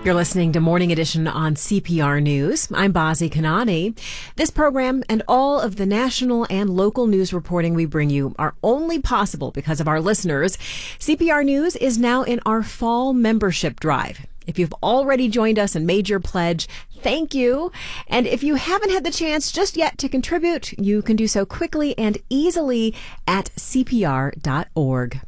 You're listening to Morning Edition on CPR News. I'm Bazi Kanani. This program and all of the national and local news reporting we bring you are only possible because of our listeners. CPR News is now in our fall membership drive. If you've already joined us and made your pledge, thank you. And if you haven't had the chance just yet to contribute, you can do so quickly and easily at CPR.org.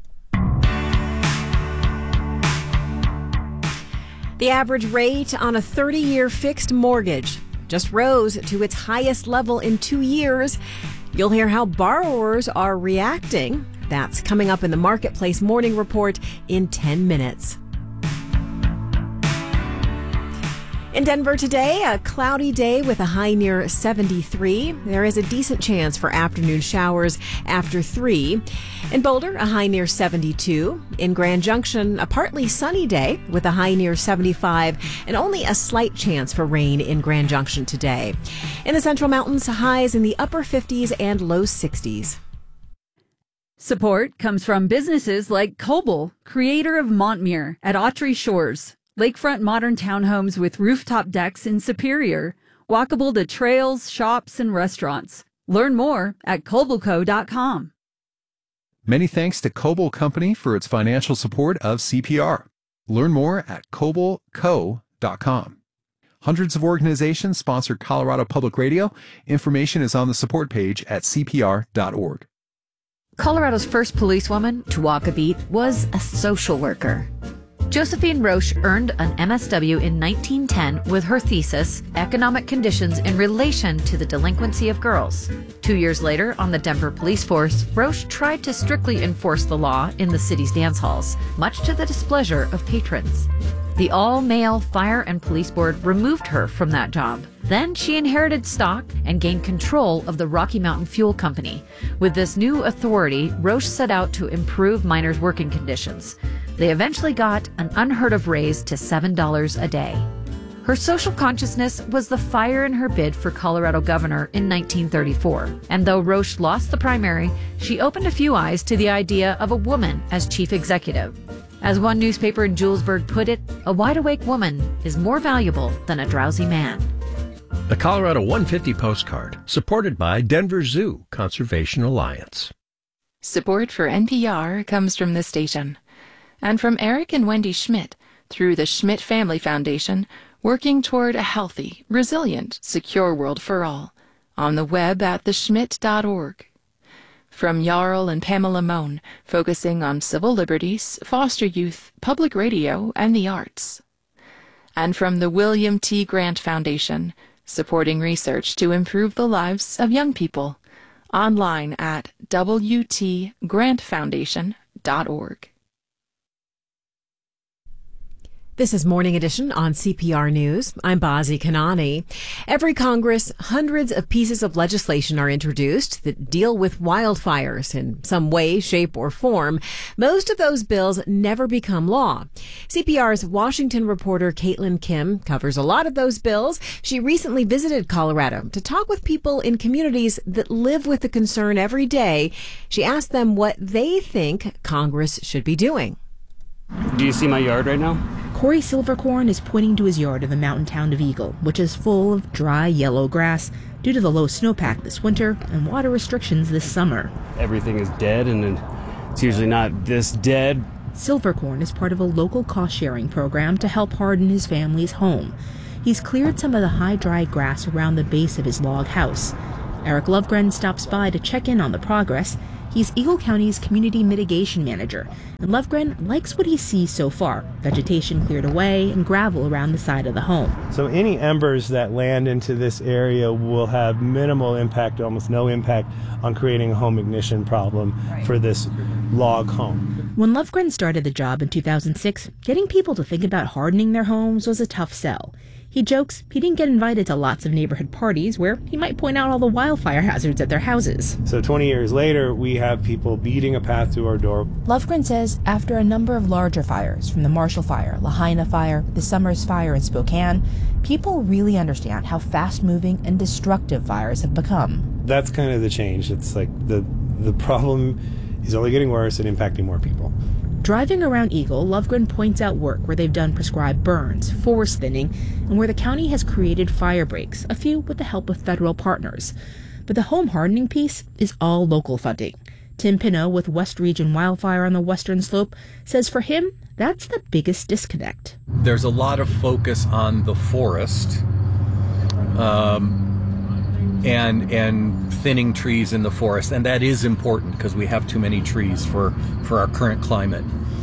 The average rate on a 30-year fixed mortgage just rose to its highest level in 2 years. You'll hear how borrowers are reacting. That's coming up in the Marketplace Morning Report in 10 minutes. In Denver today, a cloudy day with a high near 73. There is a decent chance for afternoon showers after 3. In Boulder, a high near 72. In Grand Junction, a partly sunny day with a high near 75 and only a slight chance for rain in Grand Junction today. In the Central Mountains, highs in the upper 50s and low 60s. Support comes from businesses like Coble, creator of Montmere at Autry Shores. Lakefront modern townhomes with rooftop decks in Superior. Walkable to trails, shops, and restaurants. Learn more at cobleco.com. Many thanks to Coble Company for its financial support of CPR. Learn more at cobleco.com. Hundreds of organizations sponsor Colorado Public Radio. Information is on the support page at cpr.org. Colorado's first policewoman to walk a beat was a social worker. Josephine Roche earned an MSW in 1910 with her thesis, Economic Conditions in Relation to the Delinquency of Girls. 2 years later, on the Denver police force, Roche tried to strictly enforce the law in the city's dance halls, much to the displeasure of patrons. The all-male fire and police board removed her from that job. Then she inherited stock and gained control of the Rocky Mountain Fuel Company. With this new authority, Roche set out to improve miners' working conditions. They eventually got an unheard-of raise to $7 a day. Her social consciousness was the fire in her bid for Colorado governor in 1934. And though Roche lost the primary, she opened a few eyes to the idea of a woman as chief executive. As one newspaper in Julesburg put it, a wide-awake woman is more valuable than a drowsy man. The Colorado 150 postcard, supported by Denver Zoo Conservation Alliance. Support for NPR comes from this station and from Eric and Wendy Schmidt through the Schmidt Family Foundation, working toward a healthy, resilient, secure world for all. On the web at theschmidt.org. From Jarl and Pamela Mohn, focusing on civil liberties, foster youth, public radio, and the arts. And from the William T. Grant Foundation, supporting research to improve the lives of young people. Online at wtgrantfoundation.org. This is Morning Edition on CPR News. I'm Bazi Kanani. Every Congress, hundreds of pieces of legislation are introduced that deal with wildfires in some way, shape, or form. Most of those bills never become law. CPR's Washington reporter Caitlin Kim covers a lot of those bills. She recently visited Colorado to talk with people in communities that live with the concern every day. She asked them what they think Congress should be doing. Do you see my yard right now? Corey Silvercorn is pointing to his yard in the mountain town of Eagle, which is full of dry yellow grass due to the low snowpack this winter and water restrictions this summer. Everything is dead, and it's usually not this dead. Silvercorn is part of a local cost-sharing program to help harden his family's home. He's cleared some of the high, dry grass around the base of his log house. Eric Lovegren stops by to check in on the progress. He's Eagle County's Community Mitigation Manager, and Lovegren likes what he sees so far. Vegetation cleared away and gravel around the side of the home. So any embers that land into this area will have minimal impact, almost no impact, on creating a home ignition problem for this log home. When Lovegren started the job in 2006, getting people to think about hardening their homes was a tough sell. He jokes he didn't get invited to lots of neighborhood parties where he might point out all the wildfire hazards at their houses. So 20 years later, we have people beating a path to our door. Lovegren says after a number of larger fires, from the Marshall Fire, Lahaina Fire, the Summers Fire in Spokane, people really understand how fast-moving and destructive fires have become. That's kind of the change. It's like the problem is only getting worse and impacting more people. Driving around Eagle, Lovegren points out work where they've done prescribed burns, forest thinning, and where the county has created fire breaks, a few with the help of federal partners. But the home hardening piece is all local funding. Tim Pino with West Region Wildfire on the Western Slope says for him, that's the biggest disconnect. There's a lot of focus on the forest and thinning trees in the forest, and that is important because we have too many trees for our current climate.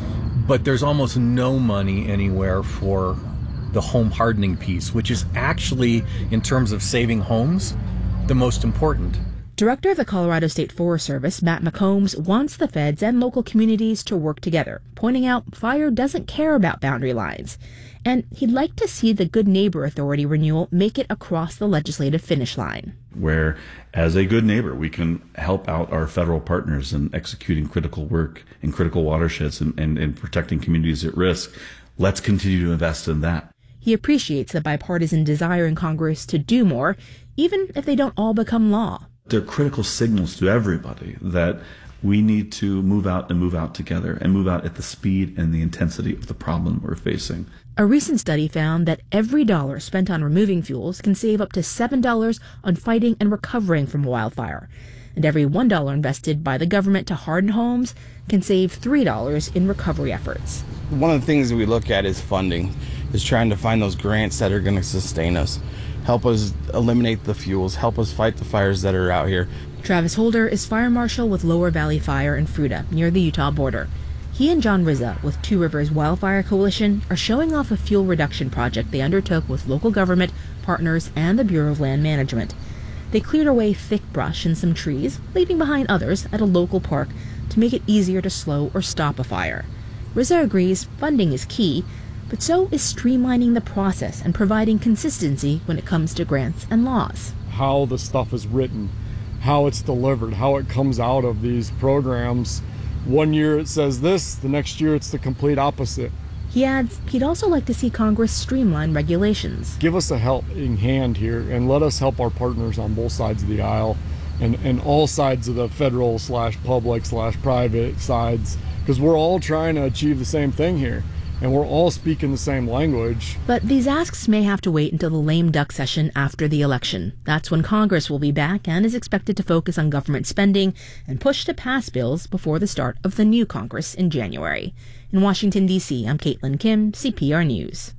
But there's almost no money anywhere for the home hardening piece, which is actually, in terms of saving homes, the most important. Director of the Colorado State Forest Service, Matt McCombs, wants the feds and local communities to work together, pointing out fire doesn't care about boundary lines. And he'd like to see the Good Neighbor Authority renewal make it across the legislative finish line. Where, as a good neighbor, we can help out our federal partners in executing critical work in critical watersheds and protecting communities at risk. Let's continue to invest in that. He appreciates the bipartisan desire in Congress to do more, even if they don't all become law. They're critical signals to everybody that we need to move out together and move out at the speed and the intensity of the problem we're facing. A recent study found that every dollar spent on removing fuels can save up to $7 on fighting and recovering from wildfire. And every $1 invested by the government to harden homes can save $3 in recovery efforts. One of the things that we look at is funding, is trying to find those grants that are going to sustain us, help us eliminate the fuels, help us fight the fires that are out here. Travis Holder is fire marshal with Lower Valley Fire in Fruita, near the Utah border. He and John Rizza with Two Rivers Wildfire Coalition are showing off a fuel reduction project they undertook with local government, partners, and the Bureau of Land Management. They cleared away thick brush and some trees, leaving behind others at a local park to make it easier to slow or stop a fire. Rizza agrees funding is key, but so is streamlining the process and providing consistency when it comes to grants and laws. How the stuff is written, how it's delivered, how it comes out of these programs. One year it says this, the next year it's the complete opposite. He adds he'd also like to see Congress streamline regulations. Give us a helping hand here and let us help our partners on both sides of the aisle and all sides of the federal / public / private sides, because we're all trying to achieve the same thing here. And we're all speaking the same language. But these asks may have to wait until the lame duck session after the election. That's when Congress will be back and is expected to focus on government spending and push to pass bills before the start of the new Congress in January. In Washington, D.C., I'm Caitlin Kim, CPR News.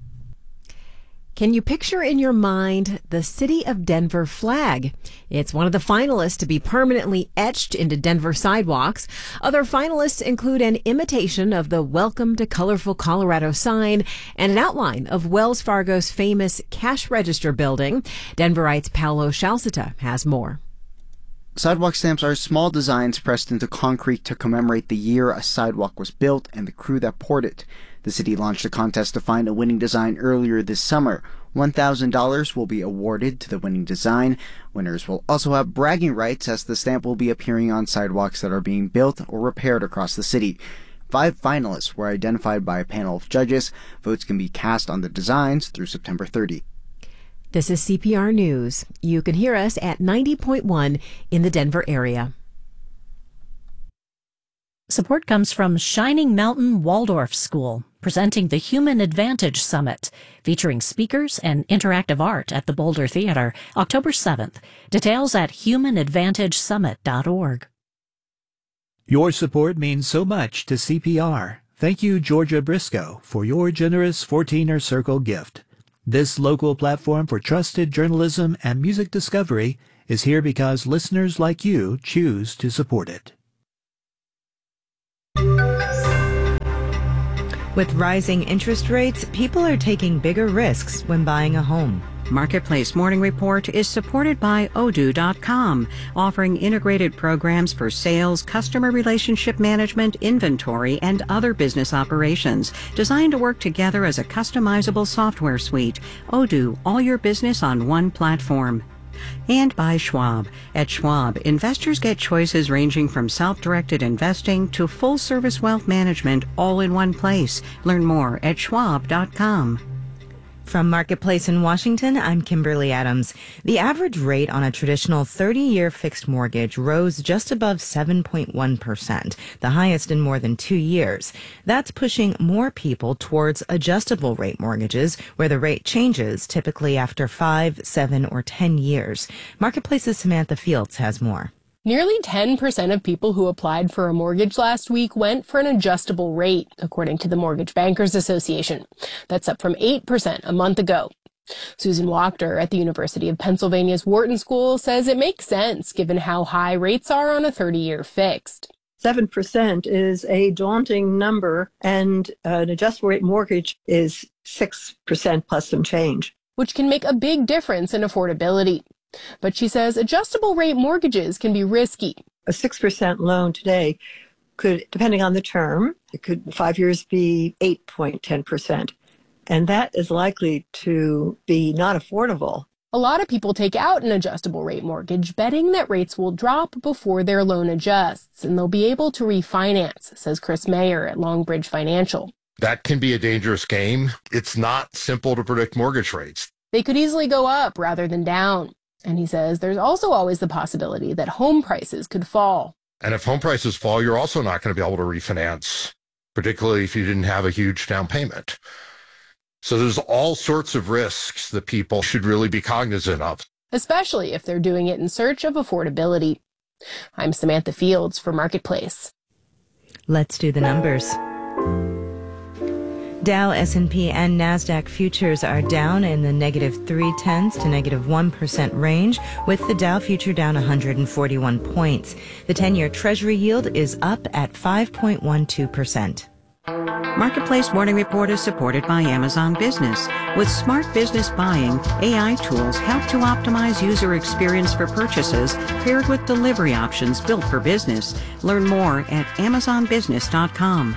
Can you picture in your mind the City of Denver flag? It's one of the finalists to be permanently etched into Denver sidewalks. Other finalists include an imitation of the Welcome to Colorful Colorado sign and an outline of Wells Fargo's famous cash register building. Denverite's Paolo Shalcita has more. Sidewalk stamps are small designs pressed into concrete to commemorate the year a sidewalk was built and the crew that poured it. The city launched a contest to find a winning design earlier this summer. $1,000 will be awarded to the winning design. Winners will also have bragging rights as the stamp will be appearing on sidewalks that are being built or repaired across the city. 5 finalists were identified by a panel of judges. Votes can be cast on the designs through September 30. This is CPR News. You can hear us at 90.1 in the Denver area. Support comes from Shining Mountain Waldorf School, presenting the Human Advantage Summit, featuring speakers and interactive art at the Boulder Theater, October 7th. Details at humanadvantagesummit.org. Your support means so much to CPR. Thank you, Georgia Briscoe, for your generous 14er Circle gift. This local platform for trusted journalism and music discovery is here because listeners like you choose to support it. With rising interest rates, people are taking bigger risks when buying a home. Marketplace Morning Report is supported by Odoo.com, offering integrated programs for sales, customer relationship management, inventory, and other business operations, designed to work together as a customizable software suite. Odoo, all your business on one platform. And by Schwab. At Schwab, investors get choices ranging from self-directed investing to full-service wealth management all in one place. Learn more at schwab.com. From Marketplace in Washington, I'm Kimberly Adams. The average rate on a traditional 30-year fixed mortgage rose just above 7.1%, the highest in more than 2 years. That's pushing more people towards adjustable rate mortgages, where the rate changes typically after 5, 7, or 10 years. Marketplace's Samantha Fields has more. Nearly 10% of people who applied for a mortgage last week went for an adjustable rate, according to the Mortgage Bankers Association. That's up from 8% a month ago. Susan Wachter at the University of Pennsylvania's Wharton School says it makes sense given how high rates are on a 30-year fixed. 7% is a daunting number, and an adjustable rate mortgage is 6% plus some change, which can make a big difference in affordability. But she says adjustable rate mortgages can be risky. A 6% loan today could, depending on the term, it could 5 years be 8.10%. And that is likely to be not affordable. A lot of people take out an adjustable rate mortgage, betting that rates will drop before their loan adjusts, and they'll be able to refinance, says Chris Mayer at Longbridge Financial. That can be a dangerous game. It's not simple to predict mortgage rates. They could easily go up rather than down. And he says there's also always the possibility that home prices could fall. And if home prices fall, you're also not going to be able to refinance, particularly if you didn't have a huge down payment. So there's all sorts of risks that people should really be cognizant of, especially if they're doing it in search of affordability. I'm Samantha Fields for Marketplace. Let's do the numbers. Dow, S&P, and NASDAQ futures are down in the negative 0.3 to negative 1% range, with the Dow future down 141 points. The 10-year Treasury yield is up at 5.12%. Marketplace Morning Report is supported by Amazon Business. With smart business buying, AI tools help to optimize user experience for purchases, paired with delivery options built for business. Learn more at amazonbusiness.com.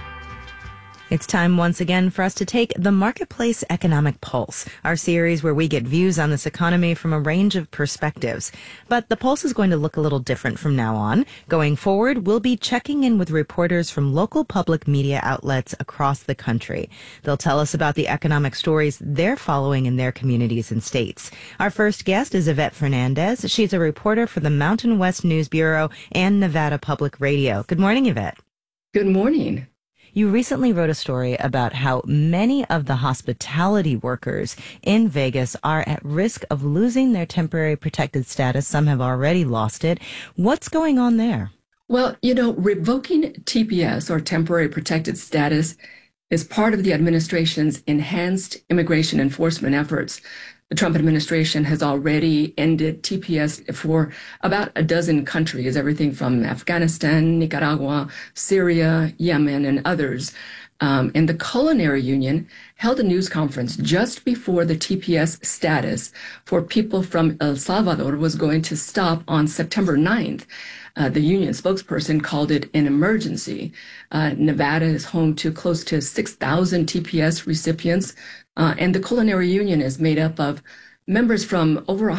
It's time once again for us to take the Marketplace Economic Pulse, our series where we get views on this economy from a range of perspectives. But the pulse is going to look a little different from now on. Going forward, we'll be checking in with reporters from local public media outlets across the country. They'll tell us about the economic stories they're following in their communities and states. Our first guest is Yvette Fernandez. She's a reporter for the Mountain West News Bureau and Nevada Public Radio. Good morning, Yvette. Good morning. You recently wrote a story about how many of the hospitality workers in Vegas are at risk of losing their temporary protected status. Some have already lost it. What's going on there? Well, revoking TPS, or temporary protected status, is part of the administration's enhanced immigration enforcement efforts. The Trump administration has already ended TPS for about a dozen countries, everything from Afghanistan, Nicaragua, Syria, Yemen, and others. And the Culinary Union held a news conference just before the TPS status for people from El Salvador was going to stop on September 9th. The union spokesperson called it an emergency. Nevada is home to close to 6,000 TPS recipients, and the Culinary Union is made up of members from over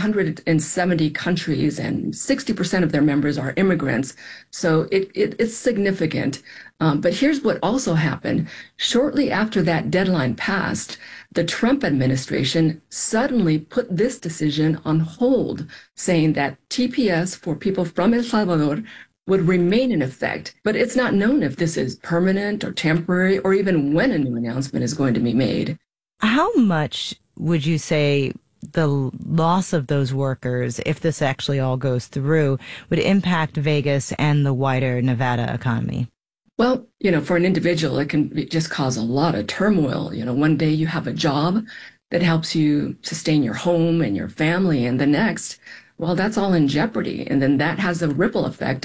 170 countries, and 60% of their members are immigrants. So it's significant. But here's what also happened. Shortly after that deadline passed, the Trump administration suddenly put this decision on hold, saying that TPS for people from El Salvador would remain in effect. But it's not known if this is permanent or temporary, or even when a new announcement is going to be made. How much would you say the loss of those workers, if this actually all goes through, would impact Vegas and the wider Nevada economy? Well, for an individual, it can just cause a lot of turmoil. One day you have a job that helps you sustain your home and your family, and the next, well, that's all in jeopardy. And then that has a ripple effect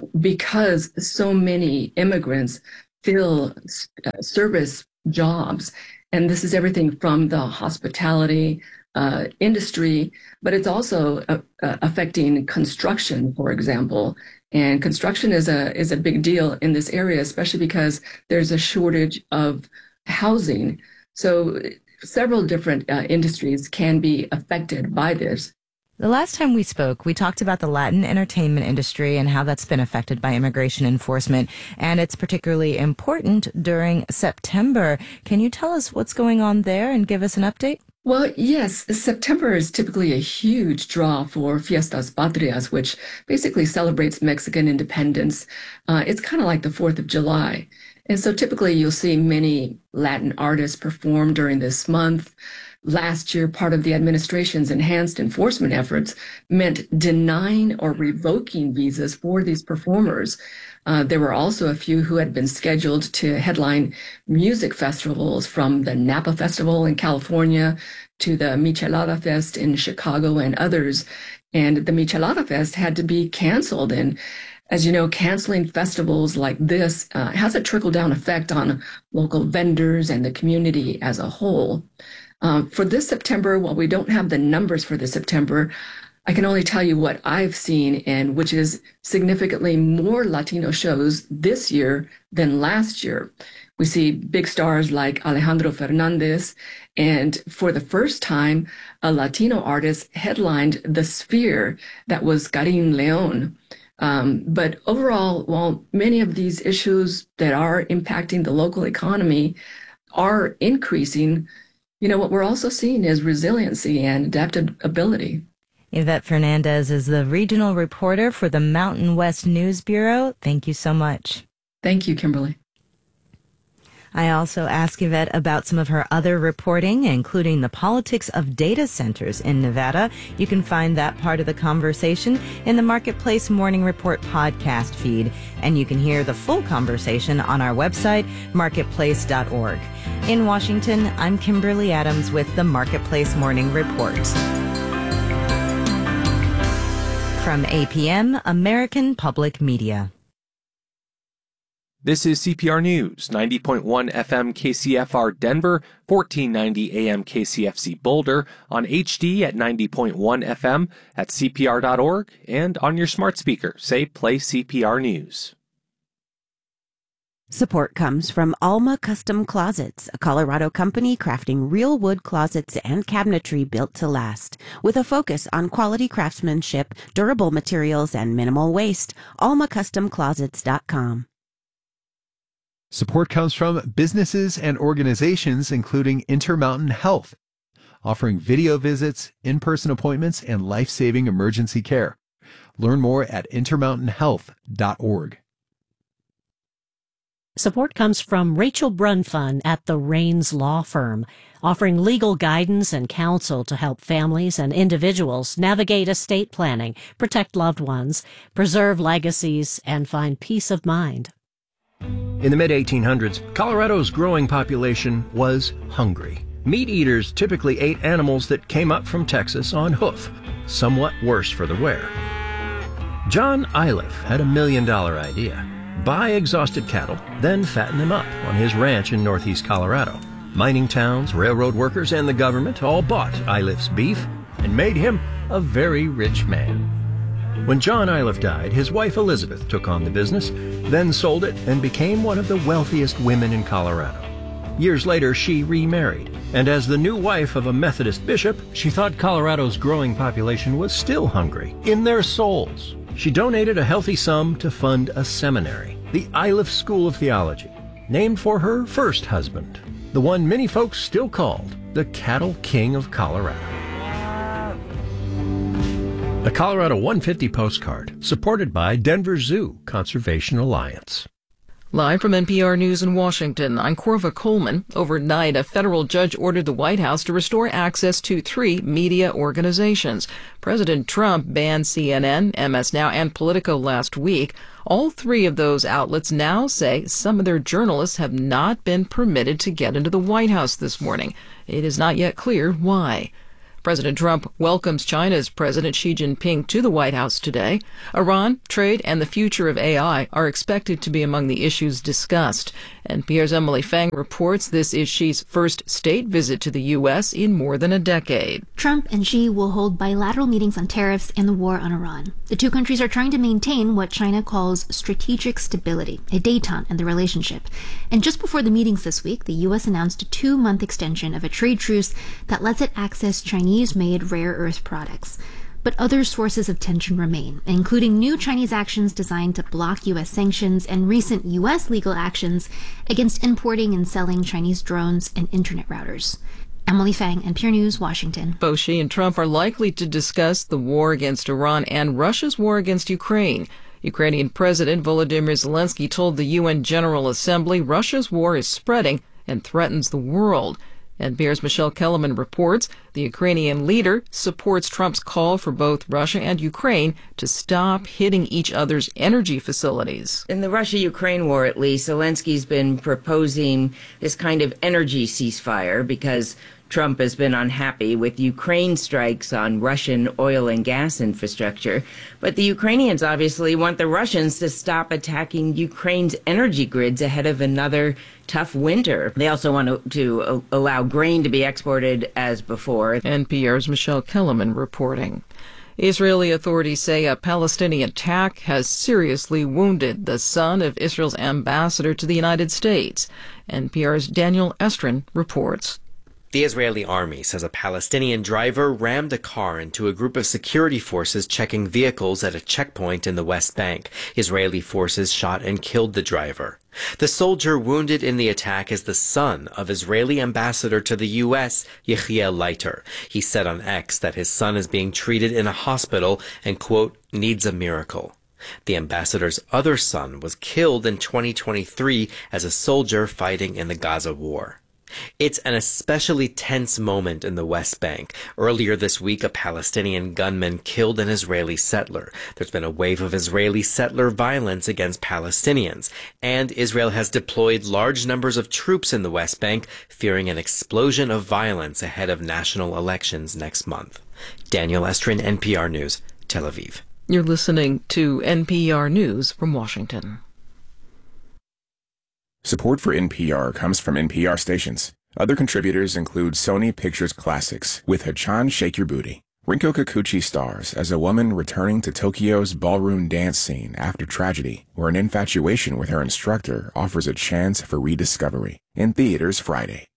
because so many immigrants fill service jobs. And this is everything from the hospitality industry, but it's also affecting construction, for example. And construction is a big deal in this area, especially because there's a shortage of housing. So several different industries can be affected by this. The last time we spoke, we talked about the Latin entertainment industry and how that's been affected by immigration enforcement, and it's particularly important during September. Can you tell us what's going on there and give us an update? Well, yes, September is typically a huge draw for Fiestas Patrias, which basically celebrates Mexican independence. It's kind of like the 4th of July. And so typically you'll see many Latin artists perform during this month. Last year, part of the administration's enhanced enforcement efforts meant denying or revoking visas for these performers. There were also a few who had been scheduled to headline music festivals, from the Napa Festival in California to the Michelada Fest in Chicago and others. And the Michelada Fest had to be canceled. And as you know, canceling festivals like this has a trickle-down effect on local vendors and the community as a whole. For this September, while we don't have the numbers for this September, I can only tell you what I've seen, and which is significantly more Latino shows this year than last year. We see big stars like Alejandro Fernandez, and for the first time, a Latino artist headlined the Sphere. That was Karim Leon. But overall, while many of these issues that are impacting the local economy are increasing, what we're also seeing is resiliency and adaptability. Yvette Fernandez is the regional reporter for the Mountain West News Bureau. Thank you so much. Thank you, Kimberly. I also asked Yvette about some of her other reporting, including the politics of data centers in Nevada. You can find that part of the conversation in the Marketplace Morning Report podcast feed, and you can hear the full conversation on our website, marketplace.org. In Washington, I'm Kimberly Adams with the Marketplace Morning Report. From APM, American Public Media. This is CPR News, 90.1 FM KCFR Denver, 1490 AM KCFC Boulder, on HD at 90.1 FM, at CPR.org, and on your smart speaker. Say, play CPR News. Support comes from Alma Custom Closets, a Colorado company crafting real wood closets and cabinetry built to last. With a focus on quality craftsmanship, durable materials, and minimal waste, almacustomclosets.com. Support comes from businesses and organizations including Intermountain Health, offering video visits, in-person appointments, and life-saving emergency care. Learn more at intermountainhealth.org. Support comes from Rachel Brunfun at the Rains Law Firm, offering legal guidance and counsel to help families and individuals navigate estate planning, protect loved ones, preserve legacies, and find peace of mind. In the mid-1800s, Colorado's growing population was hungry. Meat eaters typically ate animals that came up from Texas on hoof, somewhat worse for the wear. John Iliff had $1 million idea. Buy exhausted cattle, then fatten them up on his ranch in northeast Colorado. Mining towns, railroad workers, and the government all bought Iliff's beef and made him a very rich man. When John Iliff died, his wife Elizabeth took on the business, then sold it and became one of the wealthiest women in Colorado. Years later, she remarried, and as the new wife of a Methodist bishop, she thought Colorado's growing population was still hungry in their souls. She donated a healthy sum to fund a seminary, the Iliff School of Theology, named for her first husband, the one many folks still called the Cattle King of Colorado. A Colorado 150 postcard, supported by Denver Zoo Conservation Alliance. Live from NPR News in Washington, I'm Corva Coleman. Overnight, a federal judge ordered the White House to restore access to 3 media organizations. President Trump banned CNN, MS Now, and Politico last week. All 3 of those outlets now say some of their journalists have not been permitted to get into the White House this morning. It is not yet clear why. President Trump welcomes China's President Xi Jinping to the White House today. Iran, trade, and the future of AI are expected to be among the issues discussed. NPR's Emily Fang reports this is Xi's first state visit to the U.S. in more than a decade. Trump and Xi will hold bilateral meetings on tariffs and the war on Iran. The two countries are trying to maintain what China calls strategic stability, a détente in the relationship. And just before the meetings this week, the U.S. announced a 2-month extension of a trade truce that lets it access Chinese-made rare earth products. But other sources of tension remain, including new Chinese actions designed to block U.S. sanctions and recent U.S. legal actions against importing and selling Chinese drones and internet routers. Emily Fang, NPR News, Washington. Both Xi and Trump are likely to discuss the war against Iran and Russia's war against Ukraine. Ukrainian President Volodymyr Zelensky told the UN General Assembly Russia's war is spreading and threatens the world. NPR's Michelle Kellerman reports the Ukrainian leader supports Trump's call for both Russia and Ukraine to stop hitting each other's energy facilities. In the Russia-Ukraine war, at least, Zelensky's been proposing this kind of energy ceasefire because Trump has been unhappy with Ukraine strikes on Russian oil and gas infrastructure. But the Ukrainians obviously want the Russians to stop attacking Ukraine's energy grids ahead of another tough winter. They also want to allow grain to be exported as before. NPR's Michelle Kellerman reporting. Israeli authorities say a Palestinian attack has seriously wounded the son of Israel's ambassador to the United States. NPR's Daniel Estrin reports. The Israeli army says a Palestinian driver rammed a car into a group of security forces checking vehicles at a checkpoint in the West Bank. Israeli forces shot and killed the driver. The soldier wounded in the attack is the son of Israeli ambassador to the U.S., Yechiel Leiter. He said on X that his son is being treated in a hospital and, quote, needs a miracle. The ambassador's other son was killed in 2023 as a soldier fighting in the Gaza war. It's an especially tense moment in the West Bank. Earlier this week, a Palestinian gunman killed an Israeli settler. There's been a wave of Israeli settler violence against Palestinians, and Israel has deployed large numbers of troops in the West Bank, fearing an explosion of violence ahead of national elections next month. Daniel Estrin, NPR News, Tel Aviv. You're listening to NPR News from Washington. Support for NPR comes from NPR stations. Other contributors include Sony Pictures Classics with Hachan Shake Your Booty. Rinko Kikuchi stars as a woman returning to Tokyo's ballroom dance scene after tragedy, where an infatuation with her instructor offers a chance for rediscovery. In theaters Friday.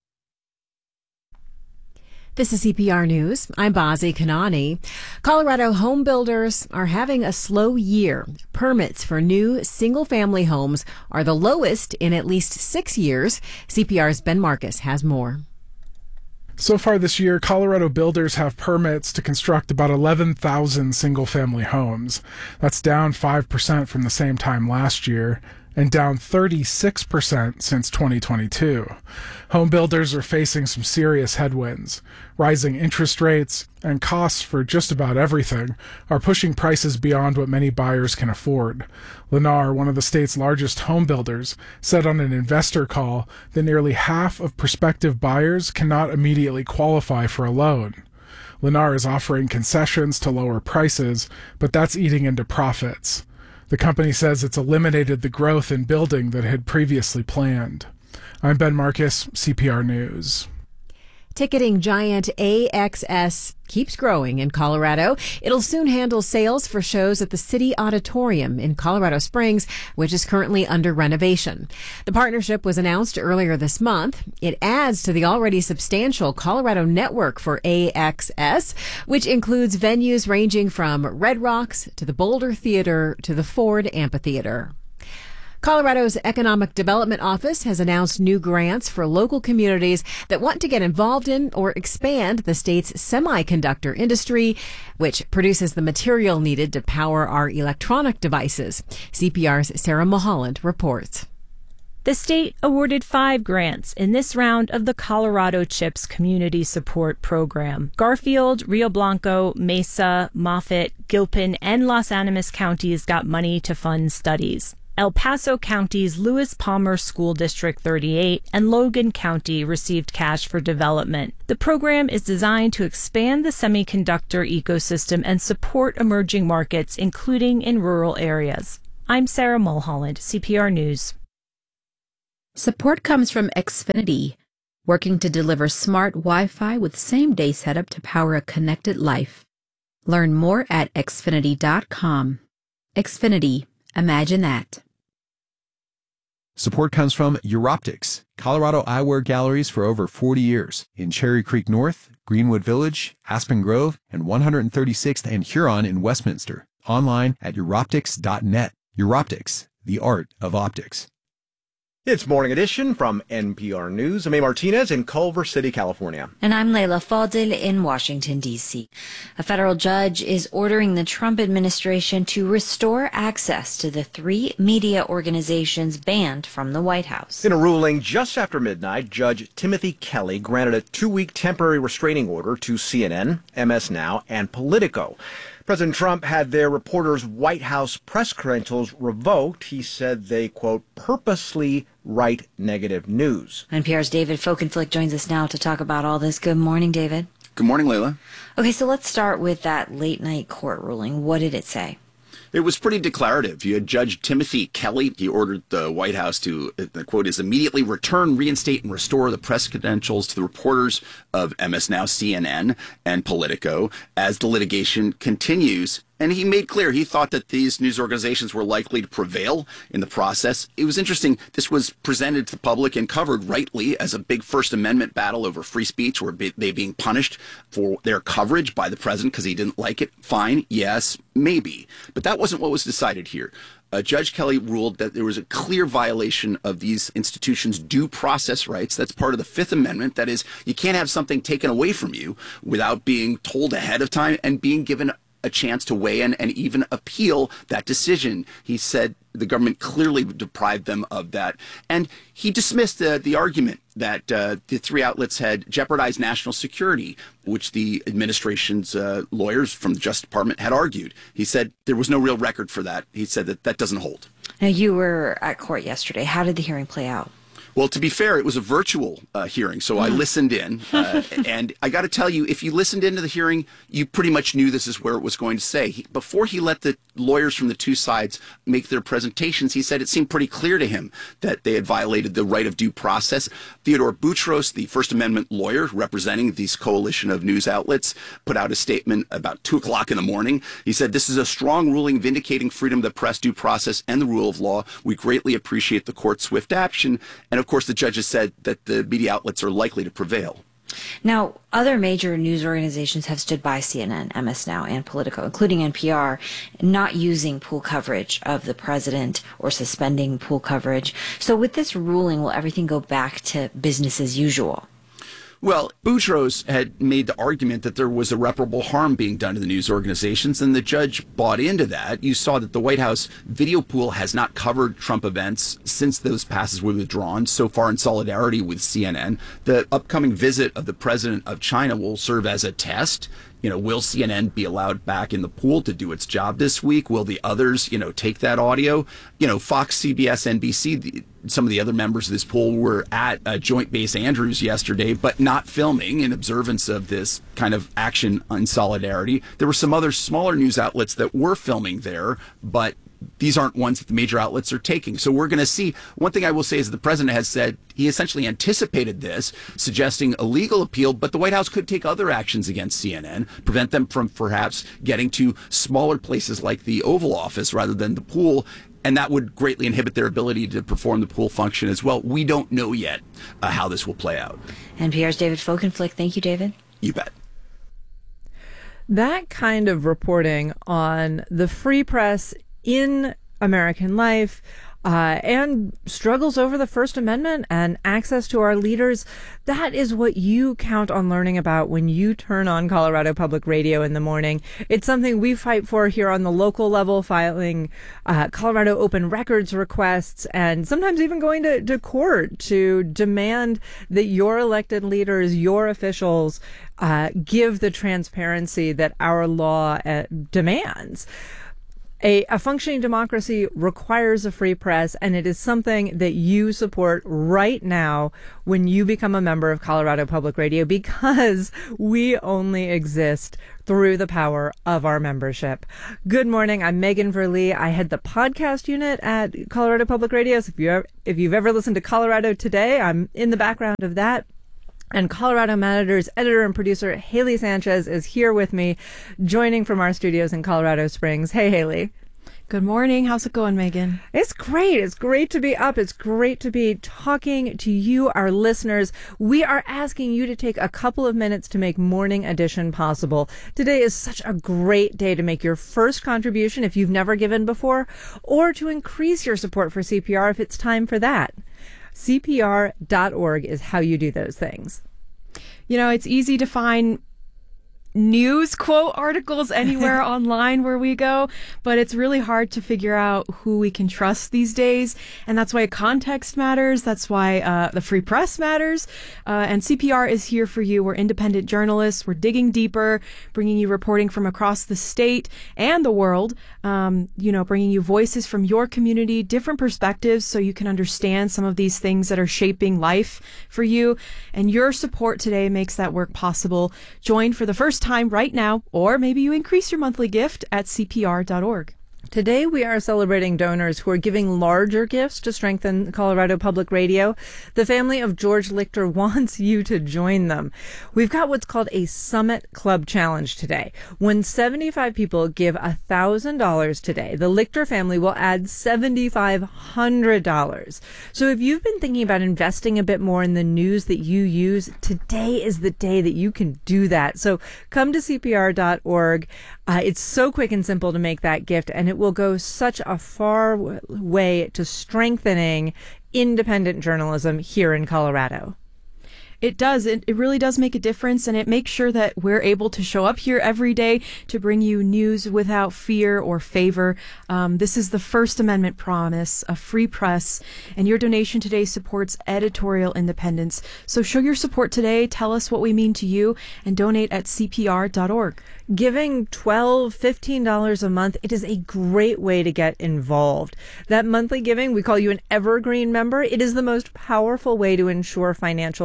This is CPR News. I'm Bazi Kanani. Colorado home builders are having a slow year. Permits for new single-family homes are the lowest in at least 6 years. CPR's Ben Marcus has more. So far this year, Colorado builders have permits to construct about 11,000 single-family homes. That's down 5% from the same time last year, and down 36% since 2022. Home builders are facing some serious headwinds. Rising interest rates and costs for just about everything are pushing prices beyond what many buyers can afford. Lennar, one of the state's largest home builders, said on an investor call that nearly half of prospective buyers cannot immediately qualify for a loan. Lennar is offering concessions to lower prices, but that's eating into profits. The company says it's eliminated the growth in building that it had previously planned. I'm Ben Marcus, CPR News. Ticketing giant AXS keeps growing in Colorado. It'll soon handle sales for shows at the City Auditorium in Colorado Springs, which is currently under renovation. The partnership was announced earlier this month. It adds to the already substantial Colorado network for AXS, which includes venues ranging from Red Rocks to the Boulder Theater to the Ford Amphitheater. Colorado's Economic Development Office has announced new grants for local communities that want to get involved in or expand the state's semiconductor industry, which produces the material needed to power our electronic devices. CPR's Sarah Mulholland reports. The state awarded 5 grants in this round of the Colorado CHIPS Community Support Program. Garfield, Rio Blanco, Mesa, Moffett, Gilpin, and Los Animas counties got money to fund studies. El Paso County's Lewis Palmer School District 38 and Logan County received cash for development. The program is designed to expand the semiconductor ecosystem and support emerging markets, including in rural areas. I'm Sarah Mulholland, CPR News. Support comes from Xfinity, working to deliver smart Wi-Fi with same-day setup to power a connected life. Learn more at xfinity.com. Xfinity. Imagine that. Support comes from Europtics, Colorado eyewear galleries for over 40 years in Cherry Creek North, Greenwood Village, Aspen Grove, and 136th and Huron in Westminster. Online at Europtics.net. Europtics, the art of optics. It's Morning Edition from NPR News. I'm A. Martinez in Culver City, California. And I'm Leila Fadel in Washington, D.C. A federal judge is ordering the Trump administration to restore access to the 3 media organizations banned from the White House. In a ruling just after midnight, Judge Timothy Kelly granted a 2-week temporary restraining order to CNN, MS Now, and Politico. President Trump had their reporters' White House press credentials revoked. He said they, quote, purposely write negative news. NPR's David Folkenflik joins us now to talk about all this. Good morning, David. Good morning, Leila. Okay, so let's start with that late-night court ruling. What did it say? It was pretty declarative. You had Judge Timothy Kelly. He ordered the White House to, the quote is, immediately return, reinstate, and restore the press credentials to the reporters of MS Now, CNN, and Politico as the litigation continues. And he made clear he thought that these news organizations were likely to prevail in the process. It was interesting. This was presented to the public and covered rightly as a big First Amendment battle over free speech, or they being punished for their coverage by the president because he didn't like it. Fine. Yes, maybe. But that wasn't what was decided here. Judge Kelly ruled that there was a clear violation of these institutions' due process rights. That's part of the Fifth Amendment. That is, you can't have something taken away from you without being told ahead of time and being given a chance to weigh in and even appeal that decision. He said the government clearly deprived them of that. And he dismissed the argument that the 3 outlets had jeopardized national security, which the administration's lawyers from the Justice Department had argued. He said there was no real record for that. He said that doesn't hold. Now, you were at court yesterday. How did the hearing play out? Well, to be fair, it was a virtual hearing, so I listened in. And I got to tell you, if you listened into the hearing, you pretty much knew this is where it was going to say. Before he let the lawyers from the 2 sides make their presentations, he said it seemed pretty clear to him that they had violated the right of due process. Theodore Boutros, the First Amendment lawyer representing this coalition of news outlets, put out a statement about 2 o'clock in the morning. He said, "This is a strong ruling vindicating freedom of the press, due process, and the rule of law. We greatly appreciate the court's swift action." And of course, the judges said that the media outlets are likely to prevail. Now, other major news organizations have stood by CNN, MS Now, and Politico, including NPR, not using pool coverage of the president or suspending pool coverage. So with this ruling, will everything go back to business as usual? Well, Boutros had made the argument that there was irreparable harm being done to the news organizations, and the judge bought into that. You saw that the White House video pool has not covered Trump events since those passes were withdrawn, so far in solidarity with CNN. The upcoming visit of the president of China will serve as a test. Will CNN be allowed back in the pool to do its job this week? Will the others, take that audio? Fox, CBS, NBC, some of the other members of this pool were at Joint Base Andrews yesterday, but not filming in observance of this kind of action in solidarity. There were some other smaller news outlets that were filming there, but these aren't ones that the major outlets are taking. So we're going to see. One thing I will say is the president has said he essentially anticipated this, suggesting a legal appeal, but the White House could take other actions against CNN, prevent them from perhaps getting to smaller places like the Oval Office rather than the pool. And that would greatly inhibit their ability to perform the pool function as well. We don't know yet how this will play out. NPR's David Folkenflik. Thank you, David. You bet. That kind of reporting on the free press in American life and struggles over the First Amendment and access to our leaders, that is what you count on learning about when you turn on Colorado Public Radio in the morning. It's something we fight for here on the local level, filing Colorado open records requests and sometimes even going to court to demand that your elected leaders, your officials, give the transparency that our law demands. A functioning democracy requires a free press, and it is something that you support right now when you become a member of Colorado Public Radio, because we only exist through the power of our membership. Good morning. I'm Megan Verlee. I head the podcast unit at Colorado Public Radio. So if you've ever listened to Colorado Today, I'm in the background of that. And Colorado Monitor's editor and producer, Haley Sanchez, is here with me, joining from our studios in Colorado Springs. Hey, Haley. Good morning. How's it going, Megan? It's great. It's great to be up. It's great to be talking to you, our listeners. We are asking you to take a couple of minutes to make Morning Edition possible. Today is such a great day to make your first contribution if you've never given before, or to increase your support for CPR if it's time for that. CPR.org is how you do those things. You know, it's easy to find news quote articles anywhere online where we go, but it's really hard to figure out who we can trust these days, and that's why context matters. That's why the free press matters, and CPR is here for you. We're independent journalists. We're digging deeper, bringing you reporting from across the state and the world, bringing you voices from your community, different perspectives, so you can understand some of these things that are shaping life for you, and your support today makes that work possible. Join for the first time right now, or maybe you increase your monthly gift at CPR.org. Today, we are celebrating donors who are giving larger gifts to strengthen Colorado Public Radio. The family of George Lichter wants you to join them. We've got what's called a Summit Club Challenge today. When 75 people give $1,000 today, the Lichter family will add $7,500. So if you've been thinking about investing a bit more in the news that you use, today is the day that you can do that. So come to CPR.org. It's so quick and simple to make that gift, and it will go such a far way to strengthening independent journalism here in Colorado. It does. It really does make a difference, and it makes sure that we're able to show up here every day to bring you news without fear or favor. This is the First Amendment promise, a free press, and your donation today supports editorial independence. So show your support today, tell us what we mean to you, and donate at CPR.org. Giving $12, $15 a month, it is a great way to get involved. That monthly giving, we call you an evergreen member. It is the most powerful way to ensure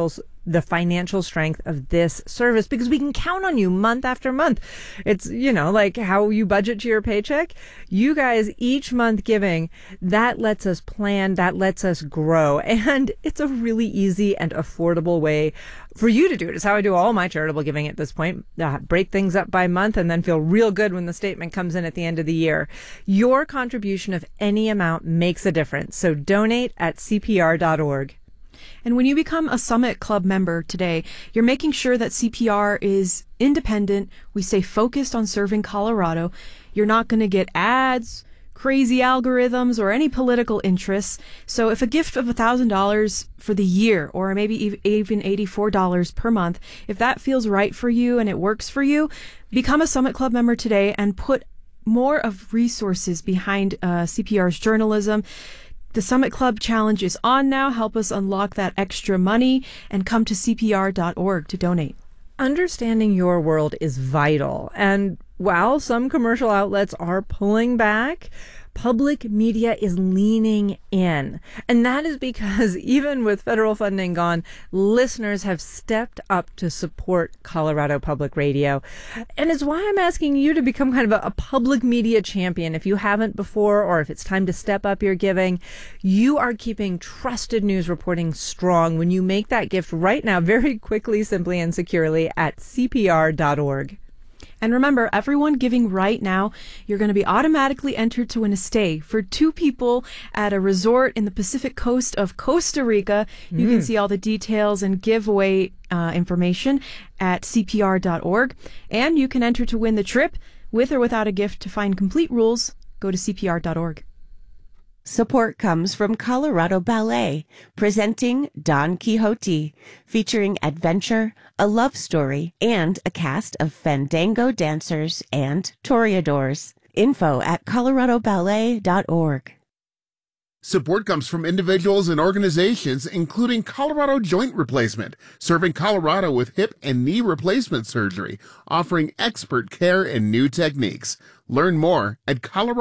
the financial strength of this service, because we can count on you month after month. It's, like how you budget to your paycheck. You guys each month giving, that lets us plan, that lets us grow. And it's a really easy and affordable way for you to do it. It's how I do all my charitable giving at this point. Break things up by month and then feel real good when the statement comes in at the end of the year. Your contribution of any amount makes a difference. So donate at CPR.org. And when you become a Summit Club member today, you're making sure that CPR is independent. We stay focused on serving Colorado. You're not going to get ads, crazy algorithms, or any political interests. So if a gift of $1,000 for the year, or maybe even $84 per month, if that feels right for you and it works for you, become a Summit Club member today and put more of resources behind CPR's journalism. The Summit Club Challenge is on now. Help us unlock that extra money and come to CPR.org to donate. Understanding your world is vital. And while some commercial outlets are pulling back, public media is leaning in. And that is because even with federal funding gone, listeners have stepped up to support Colorado Public Radio. And it's why I'm asking you to become kind of a public media champion. If you haven't before, or if it's time to step up your giving, you are keeping trusted news reporting strong when you make that gift right now, very quickly, simply, and securely at CPR.org. And remember, everyone giving right now, you're going to be automatically entered to win a stay for 2 people at a resort in the Pacific coast of Costa Rica. You can see all the details and giveaway information at CPR.org. And you can enter to win the trip with or without a gift. To find complete rules, go to CPR.org. Support comes from Colorado Ballet, presenting Don Quixote, featuring adventure, a love story, and a cast of fandango dancers and toreadors. Info at coloradoballet.org. Support comes from individuals and organizations, including Colorado Joint Replacement, serving Colorado with hip and knee replacement surgery, offering expert care and new techniques. Learn more at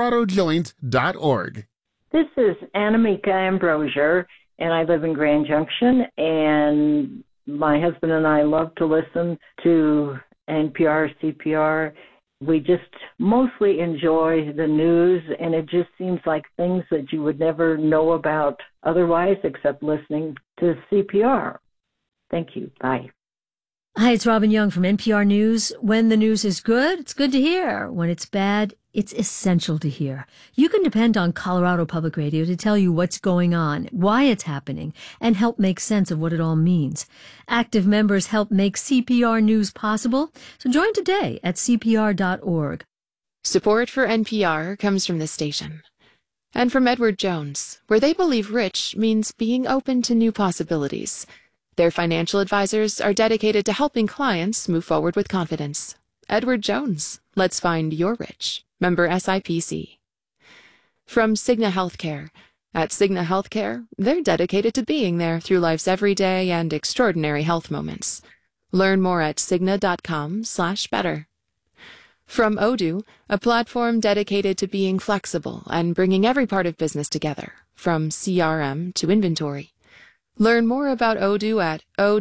coloradojoint.org. This is Annamieka Ambrosier, and I live in Grand Junction, and my husband and I love to listen to NPR, CPR. We just mostly enjoy the news, and it just seems like things that you would never know about otherwise except listening to CPR. Thank you. Bye. Hi, it's Robin Young from NPR News. When the news is good, it's good to hear. When it's bad, it's essential to hear. You can depend on Colorado Public Radio to tell you what's going on, why it's happening, and help make sense of what it all means. Active members help make CPR News possible, so join today at CPR.org. Support for NPR comes from this station. And from Edward Jones, where they believe rich means being open to new possibilities. Their financial advisors are dedicated to helping clients move forward with confidence. Edward Jones, let's find your rich. Member SIPC. From Cigna Healthcare. At Cigna Healthcare, they're dedicated to being there through life's everyday and extraordinary health moments. Learn more at Cigna.com/better. From Odoo, a platform dedicated to being flexible and bringing every part of business together, from CRM to inventory. Learn more about Odoo at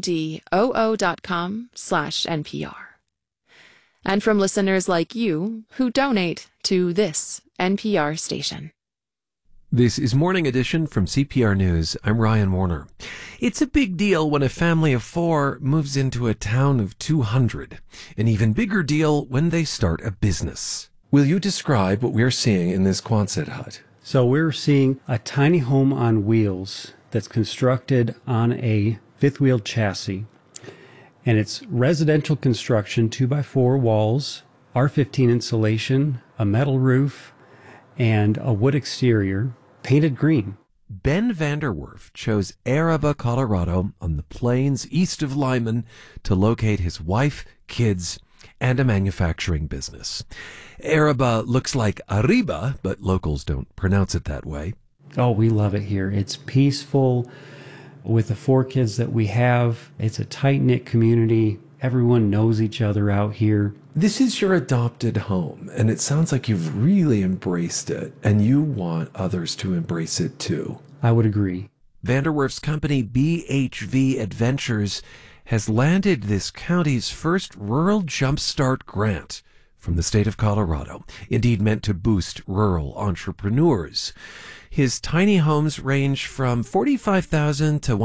odoo.com/NPR. And from listeners like you who donate to this NPR station. This is Morning Edition from CPR News. I'm Ryan Warner. It's a big deal when a family of 4 moves into a town of 200. An even bigger deal when they start a business. Will you describe what we're seeing in this Quonset hut? So we're seeing a tiny home on wheels that's constructed on a fifth-wheel chassis. And it's residential construction, 2x4 walls, R15 insulation, a metal roof, and a wood exterior, painted green. Ben Vanderwerf chose Araba, Colorado, on the plains east of Lyman to locate his wife, kids, and a manufacturing business. Araba looks like Arriba, but locals don't pronounce it that way. Oh, we love it here. It's peaceful. With the 4 kids that we have, it's a tight-knit community. Everyone knows each other out here. This is your adopted home, and it sounds like you've really embraced it, and you want others to embrace it too. I would agree. Vanderwerf's company, BHV Adventures, has landed this county's first Rural Jumpstart grant from the state of Colorado, indeed meant to boost rural entrepreneurs. His tiny homes range from $45,000 to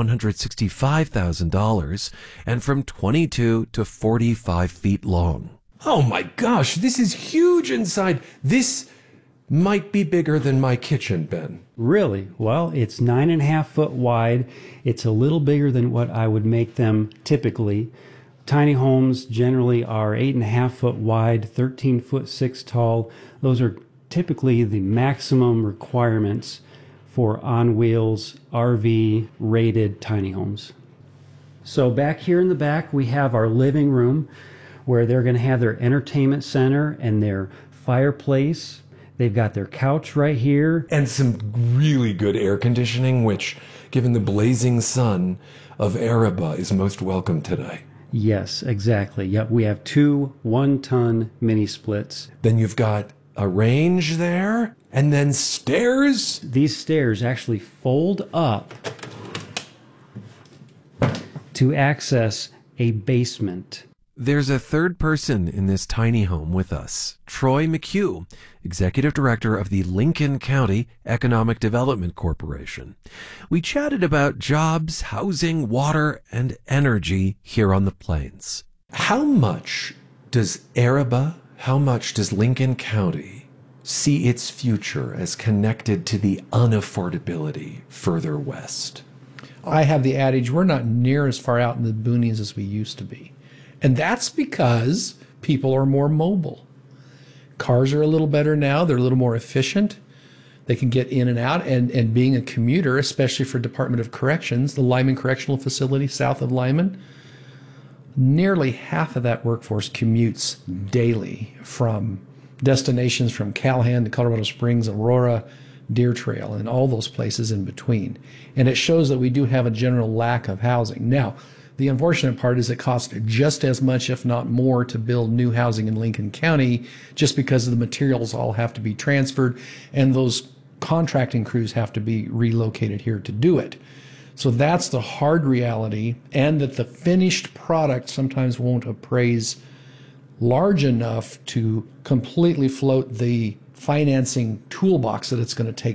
$165,000 and from 22 to 45 feet long. Oh my gosh, this is huge inside. This might be bigger than my kitchen, Ben. Really? Well, it's 9.5 foot wide. It's a little bigger than what I would make them typically. Tiny homes generally are 8.5 foot wide, 13 foot 6 tall. Those are typically the maximum requirements for on-wheels, RV-rated tiny homes. So back here in the back, we have our living room where they're going to have their entertainment center and their fireplace. They've got their couch right here. And some really good air conditioning, which, given the blazing sun of Araba, is most welcome today. Yes, exactly. Yep, we have 2 1-ton mini splits. Then you've got a range there, and then stairs. These stairs actually fold up to access a basement. There's a third person in this tiny home with us, Troy McHugh, Executive Director of the Lincoln County Economic Development Corporation. We chatted about jobs, housing, water, and energy here on the plains. How much does Araba, how much does Lincoln County see its future as connected to the unaffordability further west? I have the adage, we're not near as far out in the boonies as we used to be. And that's because people are more mobile. Cars are a little better now. They're a little more efficient. They can get in and out. And being a commuter, especially for Department of Corrections, the Lyman Correctional Facility south of Lyman, nearly half of that workforce commutes daily from destinations from Calhoun to Colorado Springs, Aurora, Deer Trail, and all those places in between. And it shows that we do have a general lack of housing. Now, the unfortunate part is it costs just as much, if not more, to build new housing in Lincoln County just because the materials all have to be transferred and those contracting crews have to be relocated here to do it. So that's the hard reality, and that the finished product sometimes won't appraise large enough to completely float the financing toolbox that it's going to take to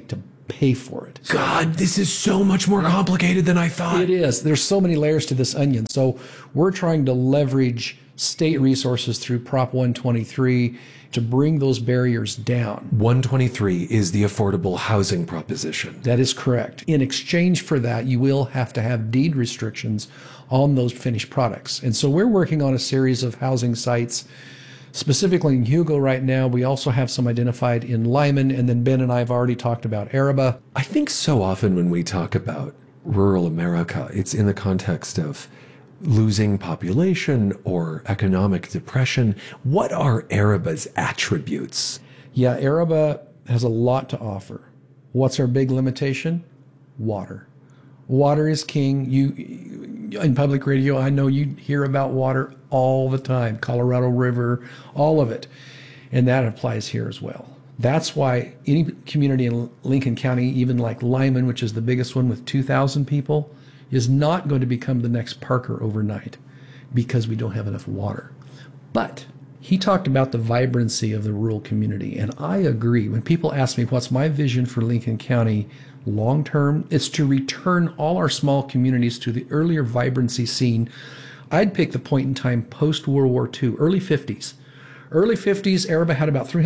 pay for it. God, this is so much more complicated than I thought. It is. There's so many layers to this onion. So we're trying to leverage state resources through Prop 123 to bring those barriers down. 123 is the affordable housing proposition. That is correct. In exchange for that, you will have to have deed restrictions on those finished products. And so we're working on a series of housing sites, specifically in Hugo right now. We also have some identified in Lyman, and then Ben and I have already talked about Araba. I think so often when we talk about rural America, it's in the context of losing population or economic depression. What are Araba's attributes? Yeah, Araba has a lot to offer. What's our big limitation? Water. Water is king. You, in public radio, I know you hear about water all the time. Colorado River, all of it. And that applies here as well. That's why any community in Lincoln County, even like Lyman, which is the biggest one with 2,000 people, is not going to become the next Parker overnight because we don't have enough water. But he talked about the vibrancy of the rural community, and I agree. When people ask me what's my vision for Lincoln County long term, it's to return all our small communities to the earlier vibrancy seen. I'd pick the point in time post-World War II, early 50s. Early 50s, Araba had about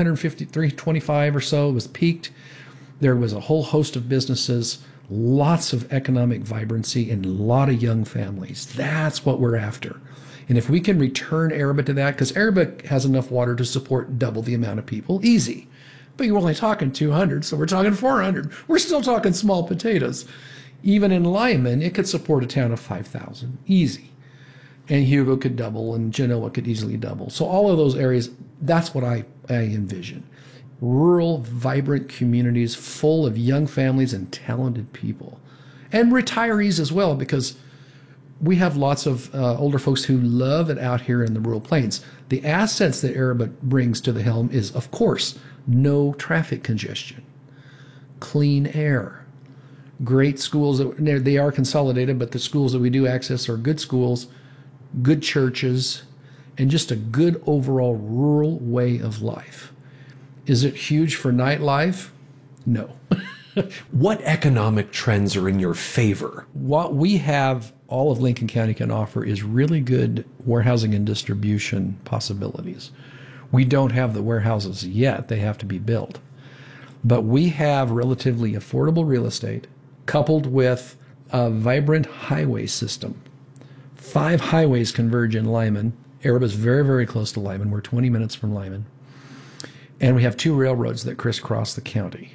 325 or so. It was peaked. There was a whole host of businesses, lots of economic vibrancy, and a lot of young families. That's what we're after. And if we can return Araba to that, because Araba has enough water to support double the amount of people, easy. But you're only talking 200, so we're talking 400. We're still talking small potatoes. Even in Lyman, it could support a town of 5,000, easy. And Hugo could double, and Genoa could easily double. So all of those areas, that's what I envision. Rural, vibrant communities full of young families and talented people. And retirees as well, because we have lots of older folks who love it out here in the rural plains. The assets that Araba brings to the helm is, of course, no traffic congestion, clean air, great schools. They are consolidated, but the schools that we do access are good schools, good churches, and just a good overall rural way of life. Is it huge for nightlife? No. What economic trends are in your favor? What we have, all of Lincoln County can offer, is really good warehousing and distribution possibilities. We don't have the warehouses yet. They have to be built. But we have relatively affordable real estate coupled with a vibrant highway system. 5 highways converge in Lyman. Araba is very, very close to Lyman. We're 20 minutes from Lyman. And we have 2 railroads that crisscross the county.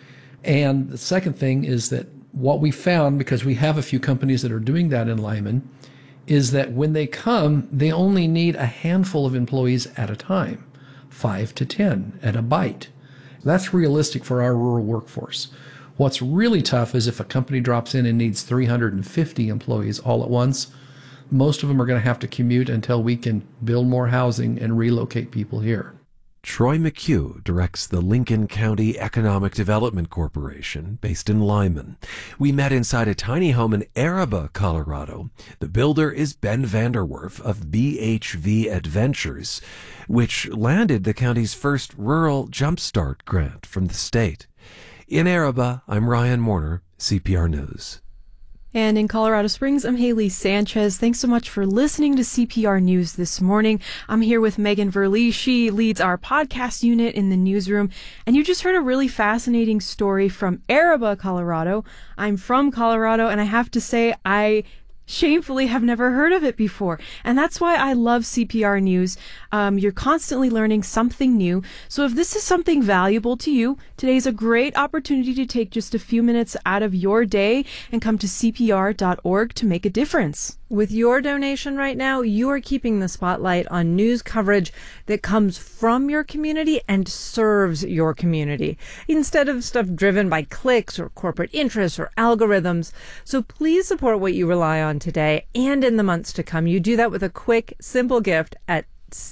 And the second thing is that what we found, because we have a few companies that are doing that in Lyman, is that when they come, they only need a handful of employees at a time, 5 to 10 at a bite. That's realistic for our rural workforce. What's really tough is if a company drops in and needs 350 employees all at once, most of them are going to have to commute until we can build more housing and relocate people here. Troy McHugh directs the Lincoln County Economic Development Corporation, based in Lyman. We met inside a tiny home in Araba, Colorado. The builder is Ben Vanderwerf of BHV Adventures, which landed the county's first Rural Jumpstart grant from the state. In Araba, I'm Ryan Mourner, CPR News. And in Colorado Springs, I'm Haley Sanchez. Thanks so much for listening to CPR News this morning. I'm here with Megan Verlee. She leads our podcast unit in the newsroom. And you just heard a really fascinating story from Araba, Colorado. I'm from Colorado, and I have to say, I shamefully have never heard of it before. And that's why I love CPR News. You're constantly learning something new. So if this is something valuable to you, today's a great opportunity to take just a few minutes out of your day and come to CPR.org to make a difference. With your donation right now, you are keeping the spotlight on news coverage that comes from your community and serves your community, instead of stuff driven by clicks or corporate interests or algorithms. So please support what you rely on today and in the months to come. You do that with a quick, simple gift at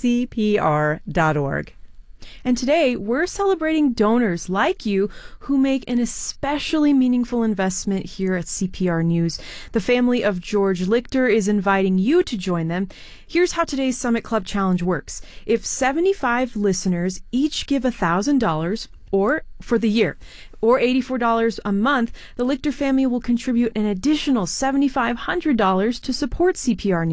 CPR.org. And today, we're celebrating donors like you who make an especially meaningful investment here at CPR News. The family of George Lichter is inviting you to join them. Here's how today's Summit Club Challenge works. If 75 listeners each give $1,000, or for the year, or $84 a month, the Lichter family will contribute an additional $7,500 to support CPR News.